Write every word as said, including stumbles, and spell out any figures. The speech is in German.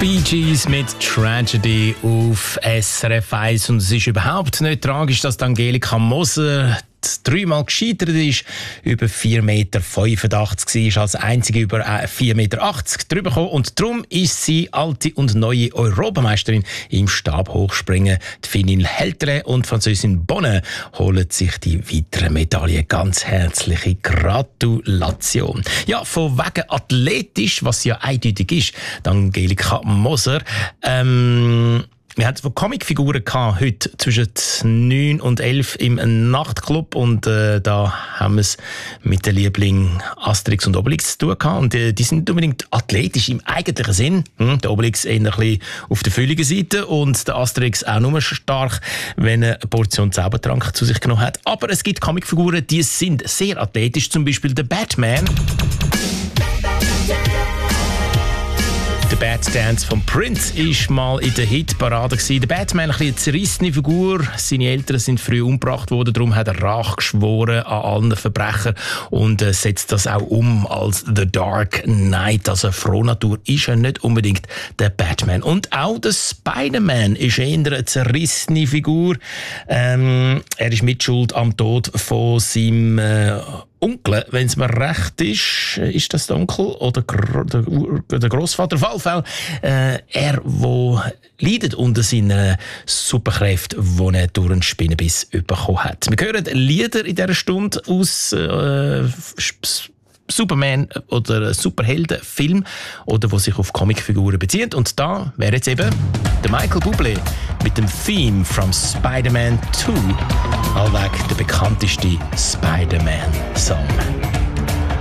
Bee Gees mit Tragedy auf S R F eins. Und es ist überhaupt nicht tragisch, dass Angelika Moser dreimal gescheitert ist, über vier Meter fünfundachtzig war, als einzige über vier Meter achtzig drüber gekommen. Und darum ist sie alte und neue Europameisterin im Stabhochspringen. Die Finnin Heltere und Französin Bonne holen sich die weiteren Medaillen. Ganz herzliche Gratulation. Ja, von wegen athletisch, was ja eindeutig ist, die Angelika Moser. Ähm, Wir hatten so Comicfiguren gehabt, heute zwischen neun und elf im Nachtclub, und äh, da haben wir es mit den Lieblingen Asterix und Obelix zu tun gehabt. Und äh, die sind nicht unbedingt athletisch im eigentlichen Sinn. Hm, der Obelix eher ein bisschen auf der fülligen Seite und der Asterix auch nur stark, wenn er eine Portion Zaubertrank zu sich genommen hat. Aber es gibt Comicfiguren, die sind sehr athletisch, zum Beispiel der Batman. Der Bad Dance von Prince war mal in der Hitparade. Der Batman, ein eine zerrissene Figur. Seine Eltern sind früh umgebracht worden, darum hat er Rache geschworen an allen Verbrechern und äh, setzt das auch um als The Dark Knight. Also Frohnatur ist er nicht unbedingt der Batman. Und auch der Spider-Man ist eher eine zerrissene Figur. Ähm, er ist mitschuld am Tod von seinem äh, Onkel, wenn es mir recht ist. Ist das der Onkel oder der, der Grossvater? Auf jeden Fall, äh, er, der leidet unter seinen Superkräften, die er durch einen Spinnenbiss bekommen hat. Wir hören Lieder in dieser Stunde aus äh, Superman- oder Superheldenfilm, oder wo sich auf Comicfiguren bezieht. Und da wäre jetzt eben der Michael Bublé mit dem Theme from Spider-Man zwei, allweg der bekannteste Spider-Man-Song.